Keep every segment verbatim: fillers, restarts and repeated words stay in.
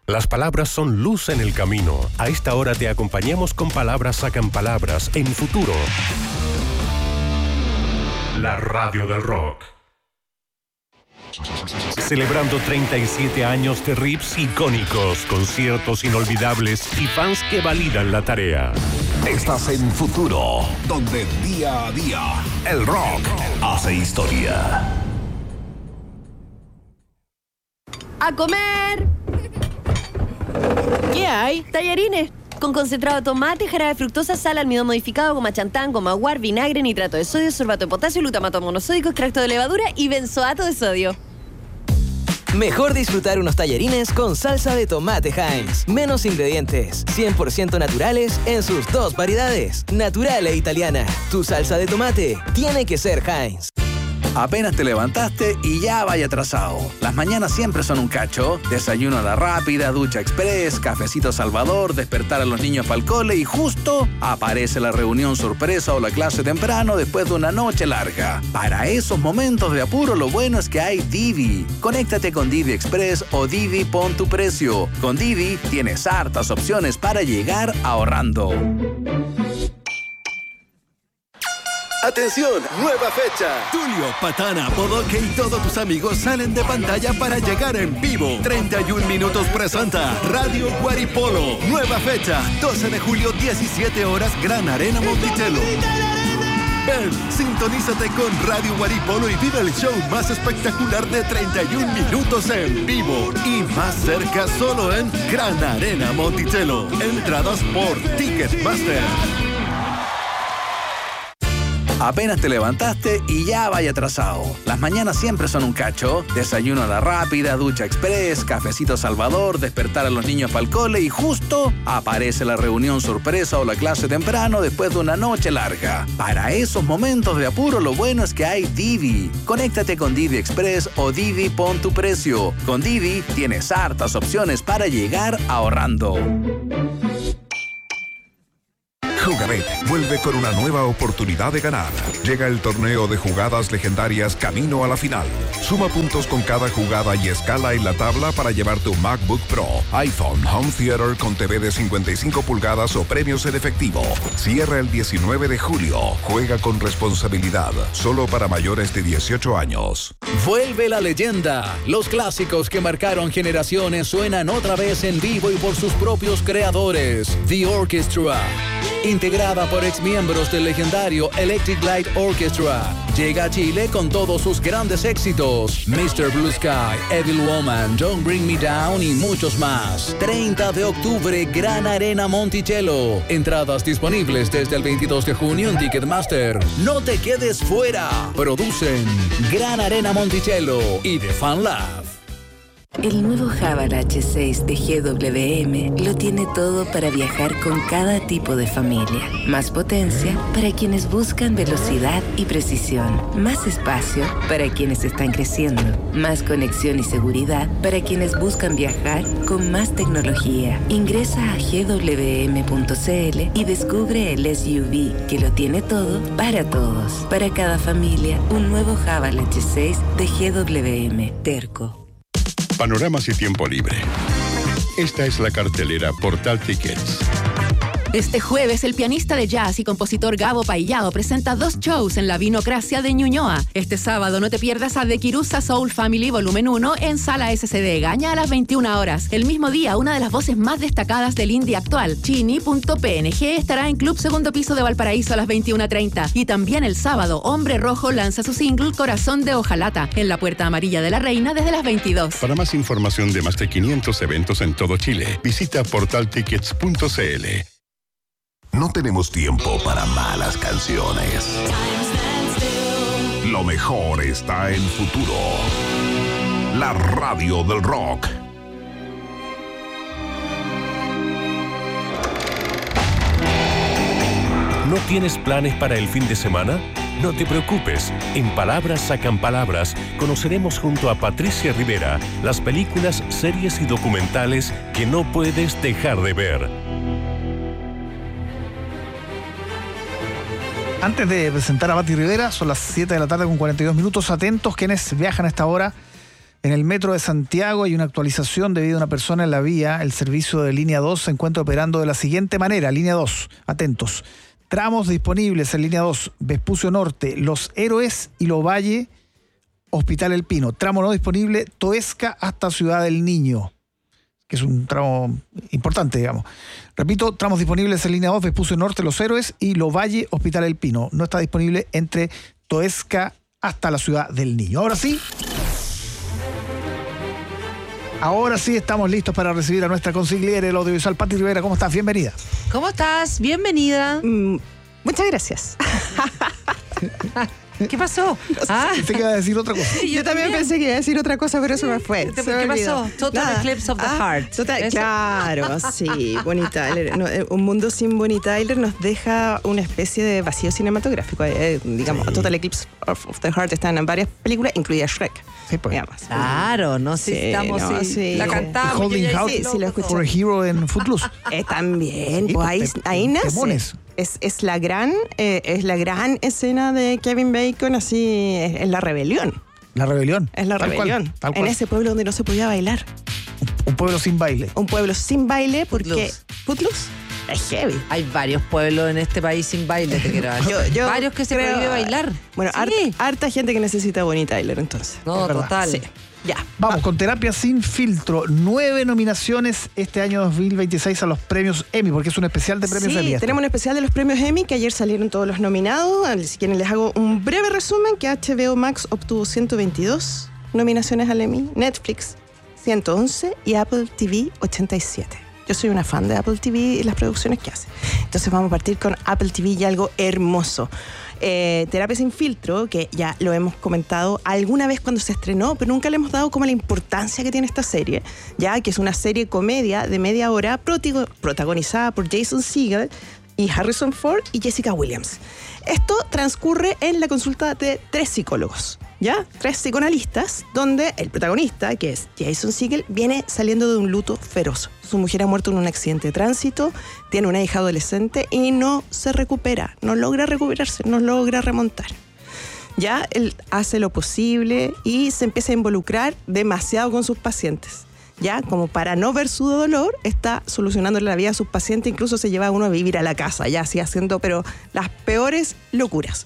Las palabras son luz en el camino. A esta hora te acompañamos con Palabras Sacan Palabras en Futuro. La radio del rock. Celebrando treinta y siete años de riffs icónicos, conciertos inolvidables y fans que validan la tarea. Estás en Futuro, donde día a día el rock hace historia. ¡A comer! ¿Qué hay? Tallarines con concentrado de tomate, jarabe de fructosa, sal, almidón modificado, goma chantán, goma guar, vinagre, nitrato de sodio, sorbato de potasio, glutamato monosódico, extracto de levadura y benzoato de sodio. Mejor disfrutar unos tallarines con salsa de tomate Heinz. Menos ingredientes, cien por ciento naturales en sus dos variedades, natural e italiana. Tu salsa de tomate tiene que ser Heinz. Apenas te levantaste y ya vaya atrasado. Las mañanas siempre son un cacho. Desayuno a la rápida, ducha express, cafecito Salvador, despertar a los niños para el cole y justo aparece la reunión sorpresa o la clase temprano después de una noche larga. Para esos momentos de apuro lo bueno es que hay Didi. Conéctate con Didi Express o Didi Pon tu Precio. Con Didi tienes hartas opciones para llegar ahorrando. ¡Atención! ¡Nueva fecha! Tulio, Patana, Bodoque y todos tus amigos salen de pantalla para llegar en vivo. treinta y un minutos presenta Radio Guaripolo. Nueva fecha, doce de julio, diecisiete horas, Gran Arena Monticello. Ven, sintonízate con Radio Guaripolo y vive el show más espectacular de treinta y un minutos en vivo. Y más cerca solo en Gran Arena Monticello. Entradas por Ticketmaster. Apenas te levantaste y ya vaya atrasado. Las mañanas siempre son un cacho. Desayuno a la rápida, ducha express, cafecito Salvador, despertar a los niños para el cole y justo aparece la reunión sorpresa o la clase temprano después de una noche larga. Para esos momentos de apuro lo bueno es que hay Didi. Conéctate con Didi Express o Didi Pon tu Precio. Con Didi tienes hartas opciones para llegar ahorrando. Jugabet vuelve con una nueva oportunidad de ganar. Llega el torneo de jugadas legendarias camino a la final. Suma puntos con cada jugada y escala en la tabla para llevar tu MacBook Pro, iPhone, Home Theater con T V de cincuenta y cinco pulgadas o premios en efectivo. Cierra el diecinueve de julio. Juega con responsabilidad. Solo para mayores de dieciocho años. Vuelve la leyenda. Los clásicos que marcaron generaciones suenan otra vez en vivo y por sus propios creadores. The Orchestra. Integrada por exmiembros del legendario Electric Light Orchestra, llega a Chile con todos sus grandes éxitos: mister Blue Sky, Evil Woman, Don't Bring Me Down y muchos más. treinta de octubre, Gran Arena Monticello. Entradas disponibles desde el veintidós de junio en Ticketmaster. No te quedes fuera. Producen Gran Arena Monticello y The Fan Lab. El nuevo Haval H seis de G W M lo tiene todo para viajar con cada tipo de familia. Más potencia para quienes buscan velocidad y precisión. Más espacio para quienes están creciendo. Más conexión y seguridad para quienes buscan viajar con más tecnología. Ingresa a g w m punto c l y descubre el S U V que lo tiene todo para todos. Para cada familia, un nuevo Haval H seis de G W M. Terco. Panoramas y tiempo libre. Esta es la cartelera Portal Tickets. Este jueves, el pianista de jazz y compositor Gabo Paillao presenta dos shows en la Vinocracia de Ñuñoa. Este sábado no te pierdas a The Kirusa Soul Family Volumen uno en Sala S C D Gaña a las veintiuna horas. El mismo día, una de las voces más destacadas del indie actual, Chini punto p n g, estará en Club Segundo Piso de Valparaíso a las veintiuna treinta. Y también el sábado, Hombre Rojo lanza su single Corazón de Hojalata en la Puerta Amarilla de la Reina desde las veintidós. Para más información de más de quinientos eventos en todo Chile, visita portal tickets punto c l. No tenemos tiempo para malas canciones. Lo mejor está en Futuro. La radio del rock. ¿No tienes planes para el fin de semana? No te preocupes. En Palabras Sacan Palabras conoceremos junto a Patricia Rivera las películas, series y documentales que no puedes dejar de ver. Antes de presentar a Pati Rivera, son las siete de la tarde con cuarenta y dos minutos. Atentos quienes viajan a esta hora En el metro de Santiago hay una actualización debido a una persona en la vía. El servicio de línea dos se encuentra operando de la siguiente manera. Línea dos, atentos. Tramos disponibles en línea dos, Vespucio Norte, Los Héroes y Lovalle, Hospital El Pino. Tramo no disponible, Toesca hasta Ciudad del Niño, que es un tramo importante, digamos. Repito, tramos disponibles en línea dos, Vespucio Norte, Los Héroes y Lovalle, Hospital El Pino. No está disponible entre Toesca hasta la Ciudad del Niño. Ahora sí... Ahora sí estamos listos para recibir a nuestra consigliera del audiovisual, Pati Rivera. ¿Cómo estás? Bienvenida. ¿Cómo estás? Bienvenida. Mm, muchas gracias. ¿Qué pasó? Ah. Pensé que iba a decir otra cosa. Sí, yo, yo también, también pensé que iba a decir otra cosa, pero eso me fue. ¿Qué, ¿qué pasó? Total Nada. Eclipse of the ah, Heart. Total, claro, sí, Bonnie Tyler. No, un mundo sin Bonnie Tyler nos deja una especie de vacío cinematográfico. Eh, digamos, sí. Total Eclipse of, of the Heart está en varias películas, incluida Shrek. Sí, pues. Digamos. Claro, no sé, sí, estamos no, sí. Sí. La cantamos. Holding Out sí, sí, for a Hero en Footloose. Eh, también, sí, pues ahí, te, ahí nace. Temones. Es, es, la gran, eh, es la gran escena de Kevin Bacon, así, es, es la rebelión. La rebelión. Es la tal rebelión. Cual, tal cual. En ese pueblo donde no se podía bailar. Un, un pueblo sin baile. Un pueblo sin baile porque... Footloose. Footloose. Es heavy. Hay varios pueblos en este país sin baile, te quiero decir. yo, yo varios que se creo, prohíbe bailar. Bueno, sí. harta, harta gente que necesita Bonnie Tyler, entonces. No, total. Sí. Ya. Vamos, con Terapia Sin Filtro. Nueve nominaciones este año dos mil veintiséis a los premios Emmy, porque es un especial de premios sí, Emmy. Sí, tenemos un especial de los premios Emmy, que ayer salieron todos los nominados. Si quieren les hago un breve resumen, que H B O Max obtuvo ciento veintidós nominaciones al Emmy, Netflix ciento once y Apple T V ochenta y siete. Yo soy una fan de Apple T V y las producciones que hace. Entonces vamos a partir con Apple T V y algo hermoso. Eh, Terapia Sin Filtro, que ya lo hemos comentado alguna vez cuando se estrenó, pero nunca le hemos dado como la importancia que tiene esta serie, ya que es una serie comedia de media hora protigo, protagonizada por Jason Segel y Harrison Ford y Jessica Williams. Esto transcurre en la consulta de tres psicólogos, ¿ya? Tres psicoanalistas, donde el protagonista, que es Jason Segel, viene saliendo de un luto feroz. Su mujer ha muerto en un accidente de tránsito, tiene una hija adolescente y no se recupera, no logra recuperarse, no logra remontar. Ya él hace lo posible y se empieza a involucrar demasiado con sus pacientes. Ya, como para no ver su dolor, está solucionándole la vida a sus pacientes, incluso se lleva a uno a vivir a la casa, ya así haciendo, pero las peores locuras.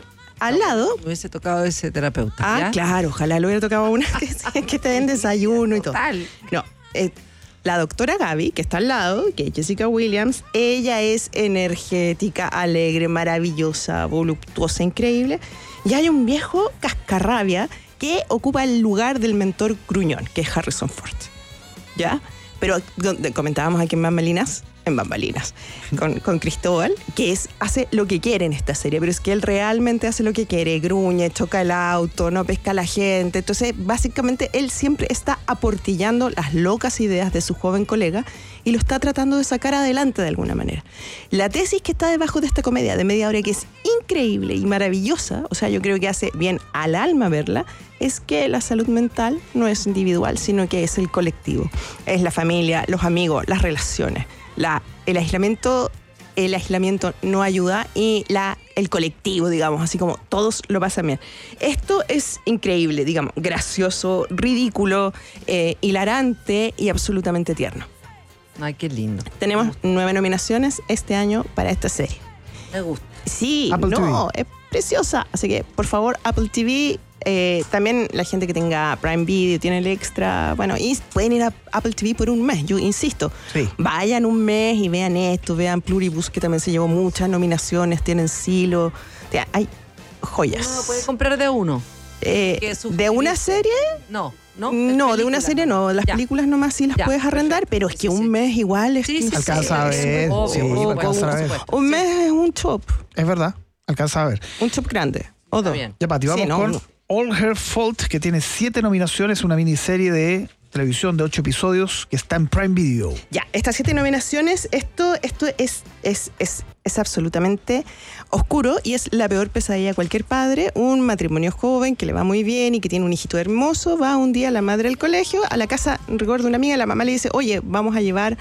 Al lado... Me hubiese tocado ese terapeuta. Ah, ¿ya? Claro, ojalá lo hubiera tocado a una que, que te den desayuno y todo. Total. No, eh, la doctora Gaby, que está al lado, que es Jessica Williams, ella es energética, alegre, maravillosa, voluptuosa, increíble. Y hay un viejo cascarrabia que ocupa el lugar del mentor gruñón, que es Harrison Ford. ¿Ya? Pero donde comentábamos aquí en Bambalinas, en Bambalinas, con, con Cristóbal, que es, hace lo que quiere en esta serie, pero es que él realmente hace lo que quiere, gruñe, choca el auto, no pesca a la gente. Entonces, básicamente, él siempre está aportillando las locas ideas de su joven colega y lo está tratando de sacar adelante de alguna manera. La tesis que está debajo de esta comedia de media hora, que es increíble y maravillosa, o sea, yo creo que hace bien al alma verla, es que la salud mental no es individual, sino que es el colectivo. Es la familia, los amigos, las relaciones. La, el aislamiento el aislamiento no ayuda y la, el colectivo, digamos, así como todos lo pasan bien. Esto es increíble, digamos, gracioso, ridículo, eh, hilarante y absolutamente tierno. Ay, qué lindo. Tenemos nueve nominaciones este año para esta serie. Me gusta. Sí, Apple no, T V. Es preciosa. Así que, por favor, Apple T V. Eh, también la gente que tenga Prime Video tiene el extra, bueno, y pueden ir a Apple T V por un mes, yo insisto. Sí. Vayan un mes y vean esto, vean Pluribus, que también se llevó muchas nominaciones, tienen Silo, o sea, hay joyas. No, puede comprar de uno. Eh, ¿De una serie? No, no. No, de una serie no. Las ya. películas nomás sí las Ya, puedes arrendar, pero es que sí, un mes sí. igual es... Sí, sí, alcanza a ver. Obvio, sí, obvio, alcanza a ver. Un mes es un chop. Es verdad, alcanza a ver. Un chop grande. O dos. Ya, Pati, vamos sí, no, con no. All Her Fault, que tiene siete nominaciones, una miniserie de televisión de ocho episodios que está en Prime Video. Ya, estas siete nominaciones, esto, esto es, es, es, es absolutamente oscuro y es la peor pesadilla de cualquier padre. Un matrimonio joven que le va muy bien y que tiene un hijito hermoso, va un día la madre al colegio, a la casa, recuerdo una amiga, la mamá le dice, oye, vamos a llevar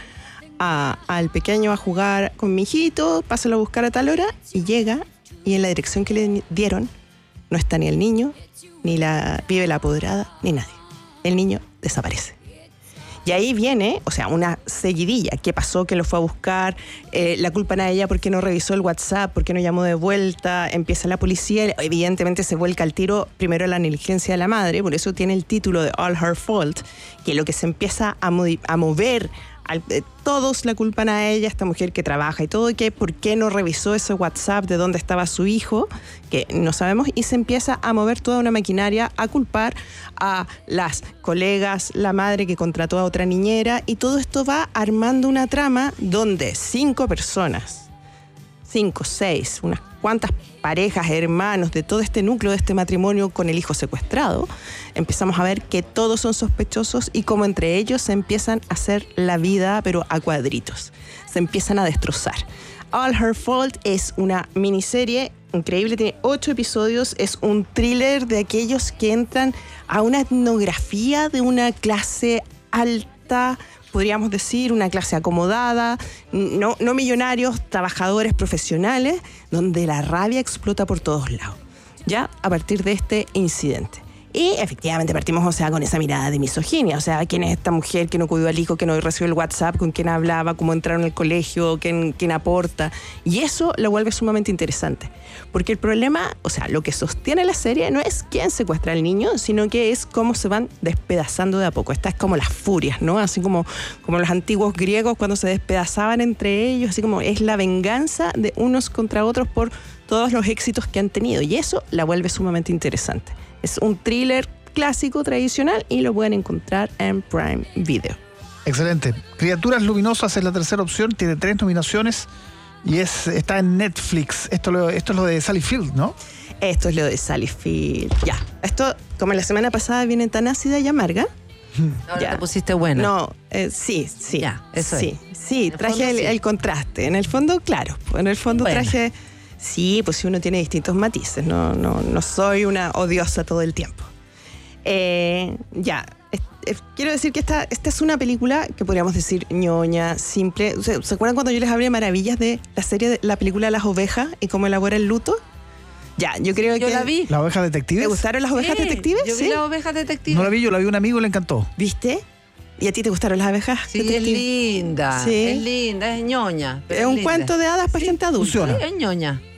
a, al pequeño a jugar con mi hijito, pásalo a buscar a tal hora, y llega, y en la dirección que le dieron no está ni el niño, ni la vive la apoderada, ni nadie. el niño desaparece. Y ahí viene, o sea, una seguidilla. ¿Qué pasó? ¿Quién lo fue a buscar? Eh, la culpan a ella porque no revisó el WhatsApp, porque no llamó de vuelta. Empieza la policía. Evidentemente se vuelca al tiro primero la negligencia de la madre. Por eso tiene el título de All Her Fault, que lo que se empieza a, mo- a mover. Al, eh, todos la culpan a ella, esta mujer que trabaja y todo, que por qué no revisó ese WhatsApp de dónde estaba su hijo, que no sabemos, y se empieza a mover toda una maquinaria a culpar a las colegas, la madre que contrató a otra niñera, y todo esto va armando una trama donde cinco personas, cinco, seis, unas cuantas parejas, hermanos de todo este núcleo de este matrimonio con el hijo secuestrado, empezamos a ver que todos son sospechosos y cómo entre ellos se empiezan a hacer la vida, pero a cuadritos. Se empiezan a destrozar. All Her Fault es una miniserie increíble, tiene ocho episodios, es un thriller de aquellos que entran a una etnografía de una clase alta, podríamos decir, una clase acomodada, no, no millonarios, trabajadores profesionales, donde la rabia explota por todos lados, ya a partir de este incidente. Y efectivamente partimos, o sea, con esa mirada de misoginia, o sea, quién es esta mujer que no cuidó al hijo, que no recibió el WhatsApp, con quién hablaba, cómo entraron al colegio, quién, quién aporta, y eso lo vuelve sumamente interesante, porque el problema, o sea, lo que sostiene la serie no es quién secuestra al niño, sino que es cómo se van despedazando de a poco. Esta es como las furias, ¿no? Así como, como los antiguos griegos cuando se despedazaban entre ellos, así como es la venganza de unos contra otros por todos los éxitos que han tenido, y eso la vuelve sumamente interesante. Es un thriller clásico, tradicional, y lo pueden encontrar en Prime Video. Excelente. Criaturas Luminosas es la tercera opción, tiene tres nominaciones y es está en Netflix. Esto, lo, esto es lo de Sally Field, ¿no? Esto es lo de Sally Field. Ya. Esto, como la semana pasada viene tan ácida y amarga. Ahora ya. te pusiste buena. No, eh, sí, sí. Ya, eso sí, es. sí, En el traje fondo, el, sí. el contraste. En el fondo, claro. En el fondo Buena. traje... Sí, pues si uno tiene distintos matices. No, no, no soy una odiosa todo el tiempo. Eh, ya, es- es- quiero decir que esta, esta es una película que podríamos decir ñoña, simple. ¿Se, ¿se acuerdan cuando yo les hablé maravillas de la serie, de la película Las Ovejas y cómo elabora el luto? Ya, yo creo Yo que... la vi. ¿La oveja detective? ¿Te gustaron las ovejas Sí, detectives? Yo vi Sí. las ovejas detectives. No la vi, yo la vi a un amigo y le encantó. ¿Viste? ¿Y a ti te gustaron las abejas Sí, es detectives? linda. Sí. Es linda, es ñoña. pero Es un linda. cuento de hadas para gente adulta. Funciona. Sí, es ñoña.